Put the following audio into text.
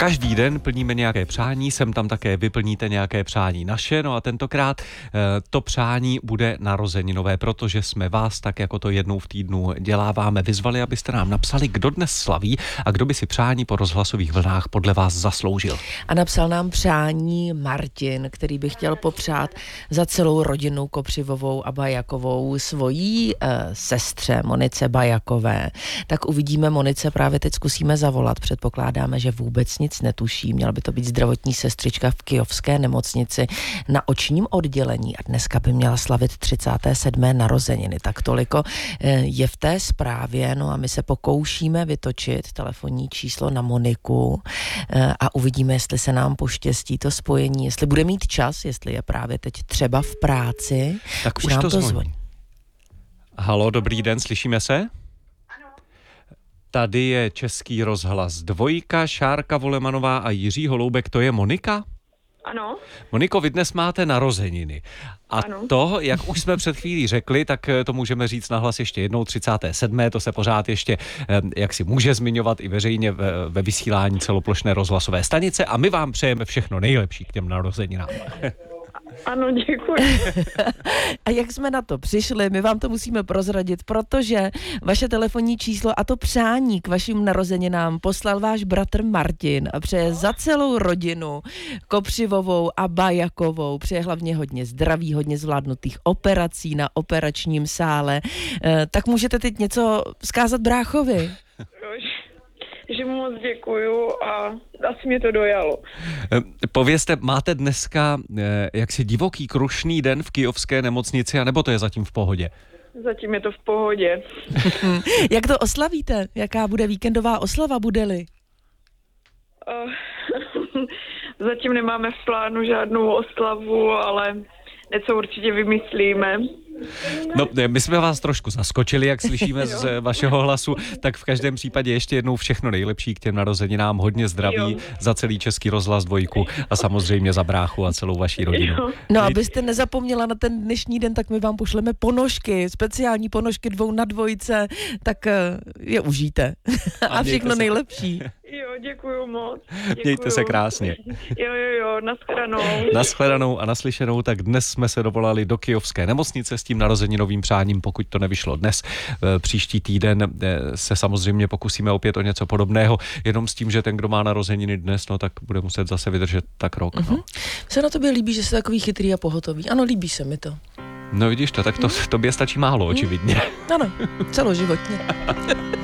Každý den plníme nějaké přání, sem tam také vyplníte nějaké přání naše, no a tentokrát to přání bude narozeninové, protože jsme vás tak jako to jednou v týdnu děláváme vyzvali, abyste nám napsali, kdo dnes slaví a kdo by si přání po rozhlasových vlnách podle vás zasloužil. A napsal nám přání Martin, který by chtěl popřát za celou rodinu Kopřivovou a Bajakovou svojí sestře Monice Bajakové. Tak uvidíme, Monice právě teď zkusíme zavolat. Předpokládáme, že vůbec nic netuší. Měla by to být zdravotní sestřička v Kyjovské nemocnici na očním oddělení a dneska by měla slavit 37. narozeniny. Tak toliko je v té zprávě, no a my se pokoušíme vytočit telefonní číslo na Moniku a uvidíme, jestli se nám poštěstí to spojení, jestli bude mít čas, jestli je právě teď třeba v práci. Tak už nám to zvoní. Halo, dobrý den, slyšíme se? Tady je Český rozhlas 2, Šárka Volemanová a Jiří Holoubek, to je Monika? Ano. Moniko, vy dnes máte narozeniny. A ano. To, jak už jsme před chvílí řekli, tak to můžeme říct nahlas ještě jednou, 37. To se pořád ještě, jak si může zmiňovat i veřejně ve vysílání celoplošné rozhlasové stanice a my vám přejeme všechno nejlepší k těm narozeninám. Ano, děkuji. A jak jsme na to přišli, my vám to musíme prozradit, protože vaše telefonní číslo a to přání k vašim narozeninám poslal váš bratr Martin a přeje za celou rodinu Kopřivovou a Bajakovou. Přeje hlavně hodně zdraví, hodně zvládnutých operací na operačním sále. Tak můžete teď něco vzkázat bráchovi? Že mu moc děkuju a asi mě to dojalo. Povězte, máte dneska jaksi divoký krušný den v Kyjovské nemocnici, anebo to je zatím v pohodě? Zatím je to v pohodě. Jak to oslavíte? Jaká bude víkendová oslava, bude-li? Zatím nemáme v plánu žádnou oslavu, ale něco určitě vymyslíme. No, my jsme vás trošku zaskočili, jak slyšíme z vašeho hlasu, tak v každém případě ještě jednou všechno nejlepší k těm narozeninám, hodně zdraví za celý Český rozhlas 2 a samozřejmě za bráchu a celou vaší rodinu. No, abyste nezapomněla na ten dnešní den, tak my vám pošleme ponožky, speciální ponožky 2 na 2, tak je užijte. A všechno nejlepší. Jo, děkuju moc. Děkuju. Mějte se krásně. Jo, nashledanou. Nashledanou a naslyšenou, tak dnes jsme se dovolali do Kyjovské nemocnice s tím narozeninovým přáním, pokud to nevyšlo dnes. Příští týden se samozřejmě pokusíme opět o něco podobného, jenom s tím, že ten, kdo má narozeniny dnes, no tak bude muset zase vydržet tak rok. No. Se na tobě líbí, že jsi takový chytrý a pohotový. Ano, líbí se mi to. No vidíš to, tak to tobě stačí málo, očividně. Ano, celoživotně.